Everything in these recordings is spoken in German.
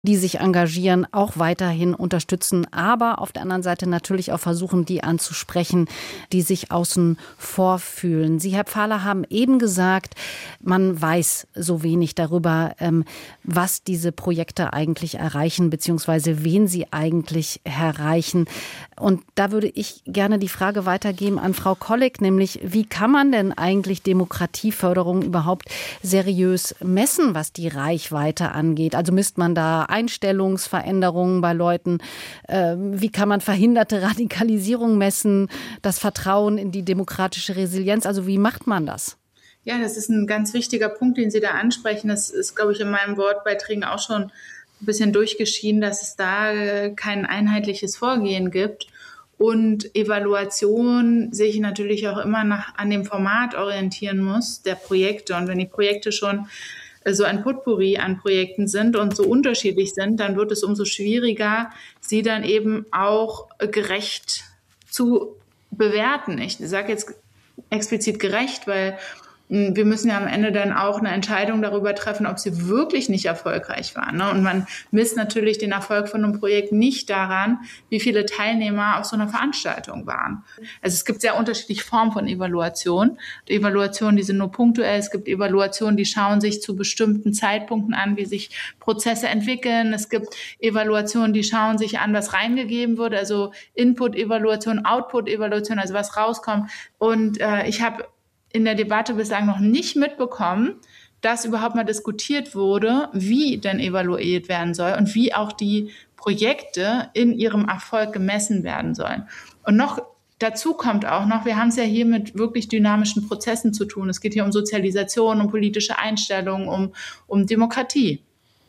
die sich engagieren, auch weiterhin unterstützen, aber auf der anderen Seite natürlich auch versuchen, die anzusprechen, die sich außen vor fühlen. Sie, Herr Pfahler, haben eben gesagt, man weiß so wenig darüber, was diese Projekte eigentlich erreichen, beziehungsweise wen sie eigentlich erreichen. Und da würde ich gerne die Frage weitergeben an Frau Kolleg, nämlich wie kann man denn eigentlich Demokratieförderung überhaupt seriös messen, was die Reichweite angeht? Also misst man da Einstellungsveränderungen bei Leuten? Wie kann man verhinderte Radikalisierung messen? Das Vertrauen in die demokratische Resilienz? Also wie macht man das? Ja, das ist ein ganz wichtiger Punkt, den Sie da ansprechen. Das ist, glaube ich, in meinen Wortbeiträgen auch schon ein bisschen durchgeschieden, dass es da kein einheitliches Vorgehen gibt. Und Evaluation sich natürlich auch immer an dem Format orientieren muss, der Projekte. Und wenn die Projekte schon so ein Potpourri an Projekten sind und so unterschiedlich sind, dann wird es umso schwieriger, sie dann eben auch gerecht zu bewerten. Ich sage jetzt explizit gerecht, weil wir müssen ja am Ende dann auch eine Entscheidung darüber treffen, ob sie wirklich nicht erfolgreich waren. Ne? Und man misst natürlich den Erfolg von einem Projekt nicht daran, wie viele Teilnehmer auf so einer Veranstaltung waren. Also es gibt sehr unterschiedliche Formen von Evaluation. Evaluationen, die sind nur punktuell. Es gibt Evaluationen, die schauen sich zu bestimmten Zeitpunkten an, wie sich Prozesse entwickeln. Es gibt Evaluationen, die schauen sich an, was reingegeben wird, also Input-Evaluation, Output-Evaluation, also was rauskommt. Und ich habe in der Debatte bislang noch nicht mitbekommen, dass überhaupt mal diskutiert wurde, wie denn evaluiert werden soll und wie auch die Projekte in ihrem Erfolg gemessen werden sollen. Und noch dazu kommt auch noch, wir haben es ja hier mit wirklich dynamischen Prozessen zu tun. Es geht hier um Sozialisation, um politische Einstellungen, um Demokratie.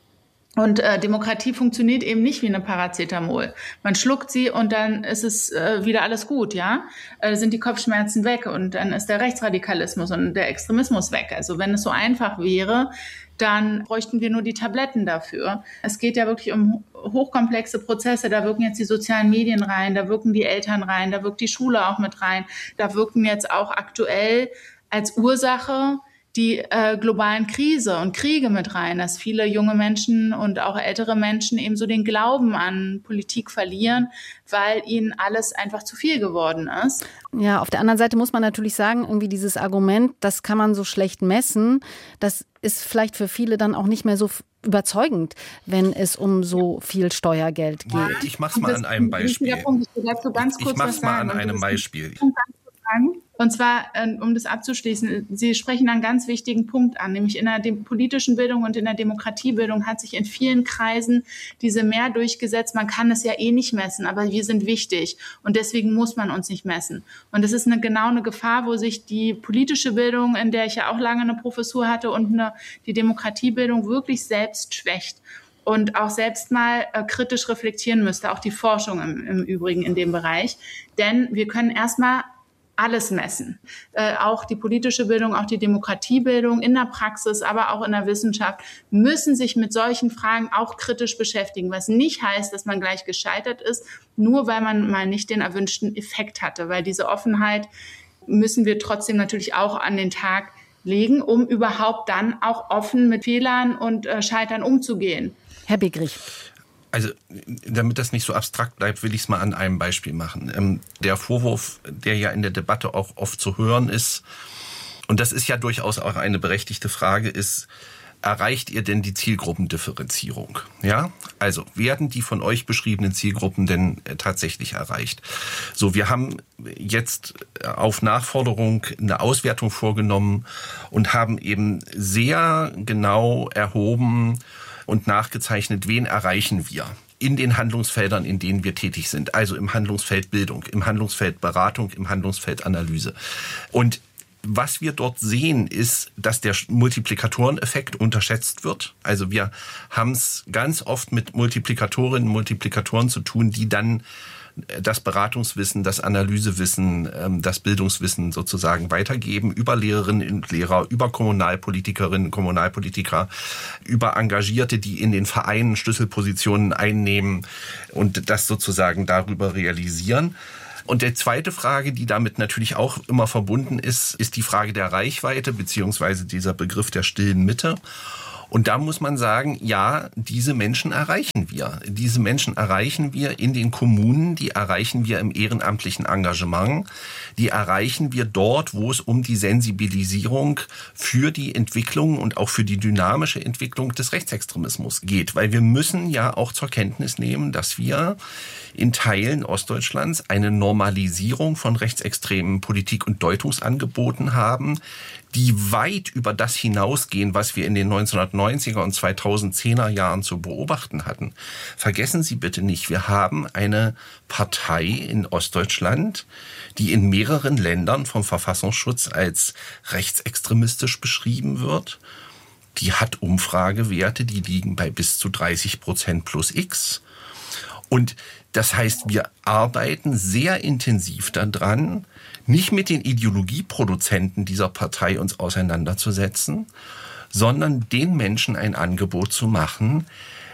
Und Demokratie funktioniert eben nicht wie eine Paracetamol. Man schluckt sie und dann ist es wieder alles gut, ja? Sind die Kopfschmerzen weg und dann ist der Rechtsradikalismus und der Extremismus weg. Also wenn es so einfach wäre, dann bräuchten wir nur die Tabletten dafür. Es geht ja wirklich um hochkomplexe Prozesse. Da wirken jetzt die sozialen Medien rein, da wirken die Eltern rein, da wirkt die Schule auch mit rein. Da wirken jetzt auch aktuell als Ursache die globalen Krise und Kriege mit rein, dass viele junge Menschen und auch ältere Menschen eben so den Glauben an Politik verlieren, weil ihnen alles einfach zu viel geworden ist. Ja, auf der anderen Seite muss man natürlich sagen, irgendwie dieses Argument, das kann man so schlecht messen, das ist vielleicht für viele dann auch nicht mehr so überzeugend, wenn es um so viel Steuergeld geht. Ich mache es mal an einem Beispiel. Und zwar, um das abzuschließen, Sie sprechen einen ganz wichtigen Punkt an, nämlich in der politischen Bildung und in der Demokratiebildung hat sich in vielen Kreisen diese Mehr durchgesetzt. Man kann es ja eh nicht messen, aber wir sind wichtig und deswegen muss man uns nicht messen. Und das ist genau eine Gefahr, wo sich die politische Bildung, in der ich ja auch lange eine Professur hatte, und die Demokratiebildung wirklich selbst schwächt. Und auch selbst mal kritisch reflektieren müsste, auch die Forschung im Übrigen in dem Bereich. Denn wir können erstmal alles messen. Auch die politische Bildung, auch die Demokratiebildung in der Praxis, aber auch in der Wissenschaft müssen sich mit solchen Fragen auch kritisch beschäftigen, was nicht heißt, dass man gleich gescheitert ist, nur weil man mal nicht den erwünschten Effekt hatte. Weil diese Offenheit müssen wir trotzdem natürlich auch an den Tag legen, um überhaupt dann auch offen mit Fehlern und Scheitern umzugehen. Herr Begrich. Also, damit das nicht so abstrakt bleibt, will ich es mal an einem Beispiel machen. Der Vorwurf, der ja in der Debatte auch oft zu hören ist, und das ist ja durchaus auch eine berechtigte Frage, ist, erreicht ihr denn die Zielgruppendifferenzierung? Ja? Also, werden die von euch beschriebenen Zielgruppen denn tatsächlich erreicht? So, wir haben jetzt auf Nachforderung eine Auswertung vorgenommen und haben eben sehr genau erhoben und nachgezeichnet, wen erreichen wir in den Handlungsfeldern, in denen wir tätig sind. Also im Handlungsfeld Bildung, im Handlungsfeld Beratung, im Handlungsfeld Analyse. Und was wir dort sehen, ist, dass der Multiplikatoreneffekt unterschätzt wird. Also wir haben es ganz oft mit Multiplikatorinnen und Multiplikatoren zu tun, die dann das Beratungswissen, das Analysewissen, das Bildungswissen sozusagen weitergeben über Lehrerinnen und Lehrer, über Kommunalpolitikerinnen und Kommunalpolitiker, über Engagierte, die in den Vereinen Schlüsselpositionen einnehmen und das sozusagen darüber realisieren. Und die zweite Frage, die damit natürlich auch immer verbunden ist, ist die Frage der Reichweite beziehungsweise dieser Begriff der stillen Mitte. Und da muss man sagen, ja, diese Menschen erreichen wir. Diese Menschen erreichen wir in den Kommunen, die erreichen wir im ehrenamtlichen Engagement, die erreichen wir dort, wo es um die Sensibilisierung für die Entwicklung und auch für die dynamische Entwicklung des Rechtsextremismus geht. Weil wir müssen ja auch zur Kenntnis nehmen, dass wir in Teilen Ostdeutschlands eine Normalisierung von rechtsextremen Politik- und Deutungsangeboten haben, die weit über das hinausgehen, was wir in den 1990er und 2010er Jahren zu beobachten hatten. Vergessen Sie bitte nicht, wir haben eine Partei in Ostdeutschland, die in mehreren Ländern vom Verfassungsschutz als rechtsextremistisch beschrieben wird. Die hat Umfragewerte, die liegen bei bis zu 30% plus X. Und das heißt, wir arbeiten sehr intensiv daran, nicht mit den Ideologieproduzenten dieser Partei uns auseinanderzusetzen, sondern den Menschen ein Angebot zu machen,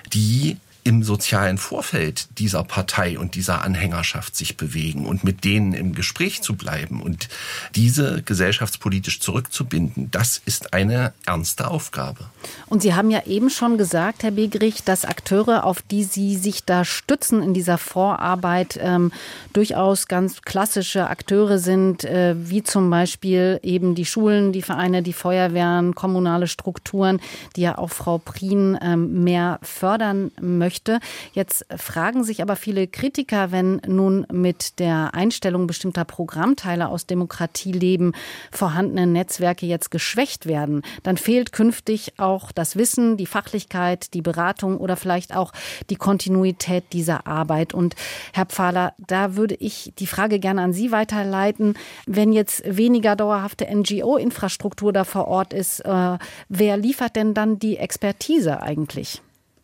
die im sozialen Vorfeld dieser Partei und dieser Anhängerschaft sich bewegen und mit denen im Gespräch zu bleiben und diese gesellschaftspolitisch zurückzubinden, das ist eine ernste Aufgabe. Und Sie haben ja eben schon gesagt, Herr Begerich, dass Akteure, auf die Sie sich da stützen in dieser Vorarbeit, durchaus ganz klassische Akteure sind, wie zum Beispiel eben die Schulen, die Vereine, die Feuerwehren, kommunale Strukturen, die ja auch Frau Prien mehr fördern möchte. Jetzt fragen sich aber viele Kritiker, wenn nun mit der Einstellung bestimmter Programmteile aus Demokratieleben vorhandene Netzwerke jetzt geschwächt werden, dann fehlt künftig auch das Wissen, die Fachlichkeit, die Beratung oder vielleicht auch die Kontinuität dieser Arbeit. Und Herr Pfahler, da würde ich die Frage gerne an Sie weiterleiten. Wenn jetzt weniger dauerhafte NGO-Infrastruktur da vor Ort ist, wer liefert denn dann die Expertise eigentlich?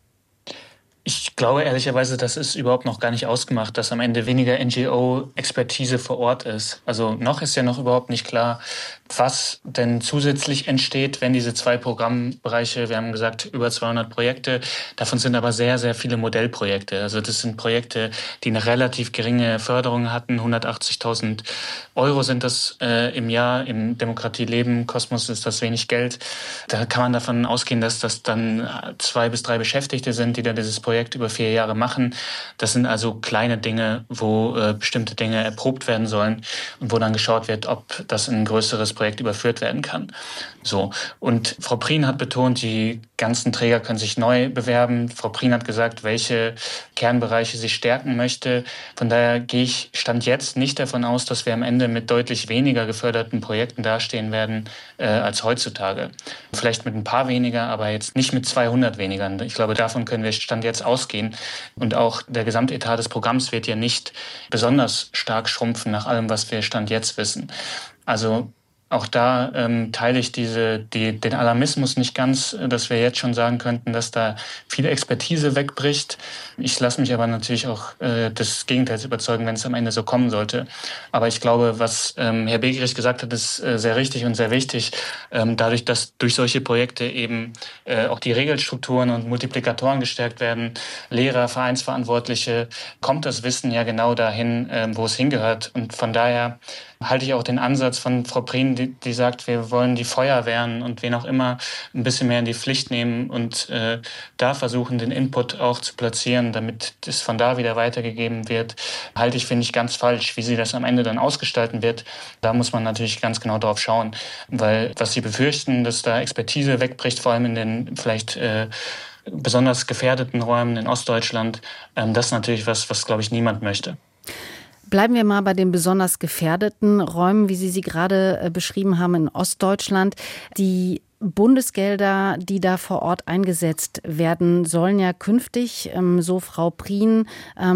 Ich glaube ehrlicherweise, das ist überhaupt noch gar nicht ausgemacht, dass am Ende weniger NGO-Expertise vor Ort ist. Also noch ist ja noch überhaupt nicht klar, was denn zusätzlich entsteht, wenn diese 2 Programmbereiche, wir haben gesagt, über 200 Projekte, davon sind aber sehr, sehr viele Modellprojekte. Also das sind Projekte, die eine relativ geringe Förderung hatten. 180.000 € sind das im Jahr im Demokratieleben. Kosmos ist das wenig Geld. Da kann man davon ausgehen, dass das dann 2 bis 3 Beschäftigte sind, die da dieses Projekt über 4 Jahre machen. Das sind also kleine Dinge, wo bestimmte Dinge erprobt werden sollen und wo dann geschaut wird, ob das in ein größeres Projekt überführt werden kann. So. Und Frau Prien hat betont, die ganzen Träger können sich neu bewerben. Frau Prien hat gesagt, welche Kernbereiche sie stärken möchte. Von daher gehe ich Stand jetzt nicht davon aus, dass wir am Ende mit deutlich weniger geförderten Projekten dastehen werden als heutzutage. Vielleicht mit ein paar weniger, aber jetzt nicht mit 200 weniger. Ich glaube, davon können wir Stand jetzt ausgehen. Und auch der Gesamtetat des Programms wird ja nicht besonders stark schrumpfen nach allem, was wir Stand jetzt wissen. Also auch da teile ich den Alarmismus nicht ganz, dass wir jetzt schon sagen könnten, dass da viel Expertise wegbricht. Ich lasse mich aber natürlich auch des Gegenteils überzeugen, wenn es am Ende so kommen sollte. Aber ich glaube, was Herr Begerich gesagt hat, ist sehr richtig und sehr wichtig. Dadurch, dass durch solche Projekte eben auch die Regelstrukturen und Multiplikatoren gestärkt werden, Lehrer, Vereinsverantwortliche, kommt das Wissen ja genau dahin, wo es hingehört. Und von daher halte ich auch den Ansatz von Frau Prien, die sagt, wir wollen die Feuerwehren und wen auch immer ein bisschen mehr in die Pflicht nehmen und da versuchen, den Input auch zu platzieren, damit es von da wieder weitergegeben wird, halte ich, finde ich, ganz falsch. Wie sie das am Ende dann ausgestalten wird, da muss man natürlich ganz genau drauf schauen. Weil was sie befürchten, dass da Expertise wegbricht, vor allem in den vielleicht besonders gefährdeten Räumen in Ostdeutschland, das ist natürlich was glaube ich, niemand möchte. Bleiben wir mal bei den besonders gefährdeten Räumen, wie Sie gerade beschrieben haben in Ostdeutschland. Die Bundesgelder, die da vor Ort eingesetzt werden, sollen ja künftig, so Frau Prien,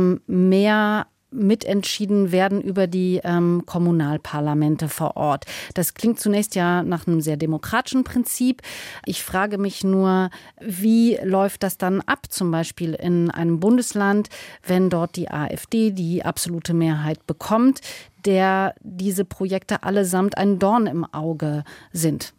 mehr mitentschieden werden über die Kommunalparlamente vor Ort. Das klingt zunächst ja nach einem sehr demokratischen Prinzip. Ich frage mich nur, wie läuft das dann ab, zum Beispiel in einem Bundesland, wenn dort die AfD die absolute Mehrheit bekommt, der diese Projekte allesamt ein Dorn im Auge sind?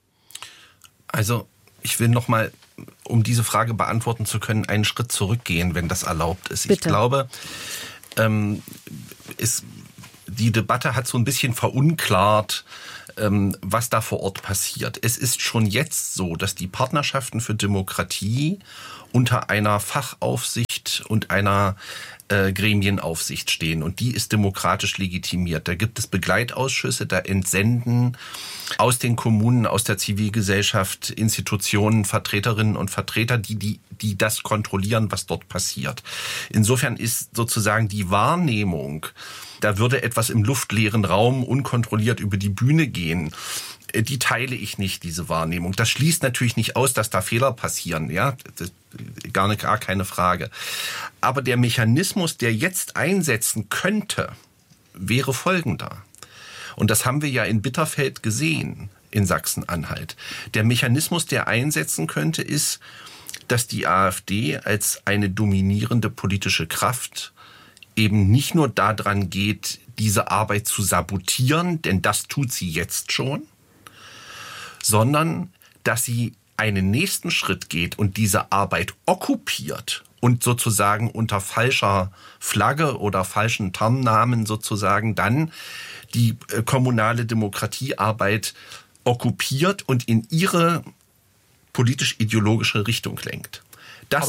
Also ich will noch mal, um diese Frage beantworten zu können, einen Schritt zurückgehen, wenn das erlaubt ist. Bitte. Ich glaube, die Debatte hat so ein bisschen verunklart, was da vor Ort passiert. Es ist schon jetzt so, dass die Partnerschaften für Demokratie unter einer Fachaufsicht und einer Gremienaufsicht stehen. Und die ist demokratisch legitimiert. Da gibt es Begleitausschüsse, da entsenden aus den Kommunen, aus der Zivilgesellschaft, Institutionen, Vertreterinnen und Vertreter, die das kontrollieren, was dort passiert. Insofern ist sozusagen die Wahrnehmung, da würde etwas im luftleeren Raum unkontrolliert über die Bühne gehen, die teile ich nicht, diese Wahrnehmung. Das schließt natürlich nicht aus, dass da Fehler passieren, ja, gar keine Frage. Aber der Mechanismus, der jetzt einsetzen könnte, wäre folgender. Und das haben wir ja in Bitterfeld gesehen, in Sachsen-Anhalt. Der Mechanismus, der einsetzen könnte, ist, dass die AfD als eine dominierende politische Kraft eben nicht nur daran geht, diese Arbeit zu sabotieren, denn das tut sie jetzt schon, sondern dass sie einen nächsten Schritt geht und diese Arbeit okkupiert und sozusagen unter falscher Flagge oder falschen Tarnnamen sozusagen dann die kommunale Demokratiearbeit okkupiert und in ihre politisch-ideologische Richtung lenkt. Das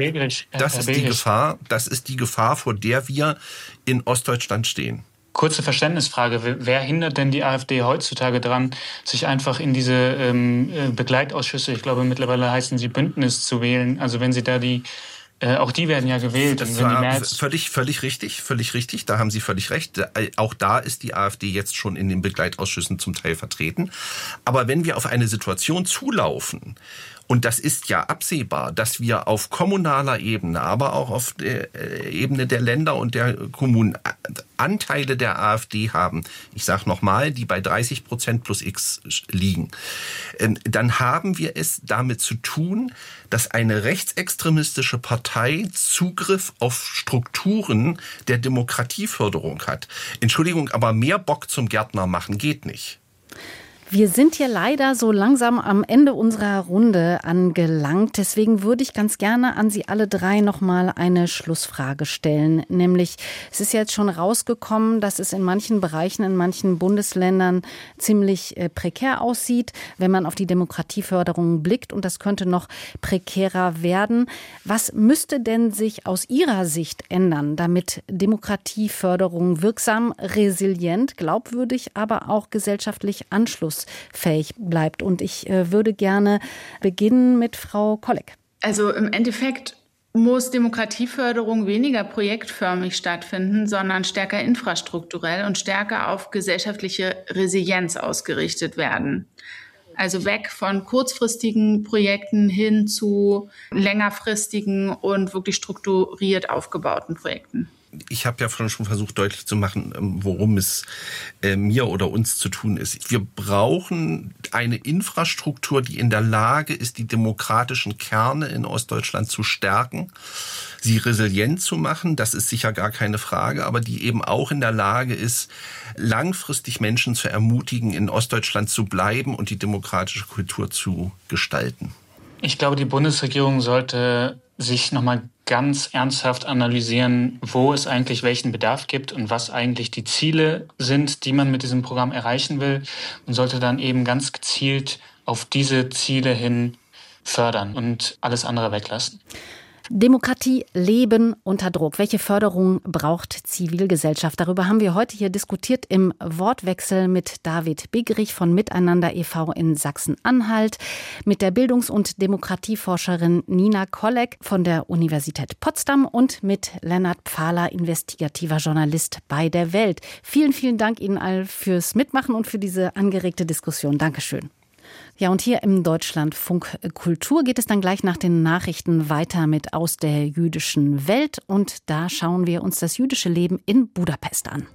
ist die Gefahr, vor der wir in Ostdeutschland stehen. Kurze Verständnisfrage. Wer hindert denn die AfD heutzutage daran, sich einfach in diese Begleitausschüsse, ich glaube mittlerweile heißen sie Bündnis, zu wählen? Also wenn sie da auch die werden ja gewählt. Das ist völlig richtig. Da haben Sie völlig recht. Auch da ist die AfD jetzt schon in den Begleitausschüssen zum Teil vertreten. Aber wenn wir auf eine Situation zulaufen, und das ist ja absehbar, dass wir auf kommunaler Ebene, aber auch auf der Ebene der Länder und der Kommunen Anteile der AfD haben, ich sage nochmal, die bei 30% plus X liegen, dann haben wir es damit zu tun, dass eine rechtsextremistische Partei Zugriff auf Strukturen der Demokratieförderung hat. Entschuldigung, aber mehr Bock zum Gärtner machen geht nicht. Wir sind hier leider so langsam am Ende unserer Runde angelangt. Deswegen würde ich ganz gerne an Sie alle drei noch mal eine Schlussfrage stellen. Nämlich, es ist jetzt schon rausgekommen, dass es in manchen Bereichen, in manchen Bundesländern ziemlich prekär aussieht, wenn man auf die Demokratieförderung blickt. Und das könnte noch prekärer werden. Was müsste denn sich aus Ihrer Sicht ändern, damit Demokratieförderung wirksam, resilient, glaubwürdig, aber auch gesellschaftlich anschlussfähig bleibt? Und ich würde gerne beginnen mit Frau Kolleg. Also im Endeffekt muss Demokratieförderung weniger projektförmig stattfinden, sondern stärker infrastrukturell und stärker auf gesellschaftliche Resilienz ausgerichtet werden. Also weg von kurzfristigen Projekten hin zu längerfristigen und wirklich strukturiert aufgebauten Projekten. Ich habe ja schon versucht, deutlich zu machen, worum es mir oder uns zu tun ist. Wir brauchen eine Infrastruktur, die in der Lage ist, die demokratischen Kerne in Ostdeutschland zu stärken, sie resilient zu machen, das ist sicher gar keine Frage, aber die eben auch in der Lage ist, langfristig Menschen zu ermutigen, in Ostdeutschland zu bleiben und die demokratische Kultur zu gestalten. Ich glaube, die Bundesregierung sollte sich nochmal ganz ernsthaft analysieren, wo es eigentlich welchen Bedarf gibt und was eigentlich die Ziele sind, die man mit diesem Programm erreichen will, und sollte dann eben ganz gezielt auf diese Ziele hin fördern und alles andere weglassen. Demokratie leben unter Druck. Welche Förderung braucht Zivilgesellschaft? Darüber haben wir heute hier diskutiert im Wortwechsel mit David Begerich von Miteinander e.V. in Sachsen-Anhalt, mit der Bildungs- und Demokratieforscherin Nina Kolleg von der Universität Potsdam und mit Lennart Pfahler, investigativer Journalist bei der Welt. Vielen, vielen Dank Ihnen all fürs Mitmachen und für diese angeregte Diskussion. Dankeschön. Ja, und hier im Deutschlandfunk Kultur geht es dann gleich nach den Nachrichten weiter mit Aus der jüdischen Welt. Und da schauen wir uns das jüdische Leben in Budapest an.